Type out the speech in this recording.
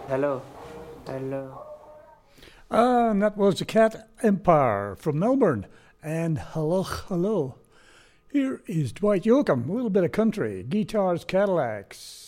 Hello. Hello. And that was the Cat Empire from Melbourne. And hello, hello. Here is Dwight Yoakam, a little bit of country, guitars, Cadillacs.